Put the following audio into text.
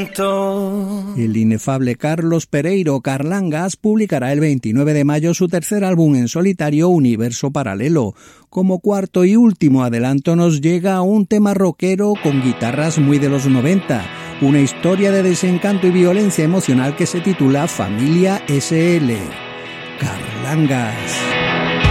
viento. El inefable Carlos Pereiro Carlangas publicará el 29 de mayo su tercer álbum en solitario, Universo Paralelo. Como cuarto y último adelanto nos llega un tema rockero con guitarras muy de los 90, una historia de desencanto y violencia emocional que se titula Familia SL. Carlangas.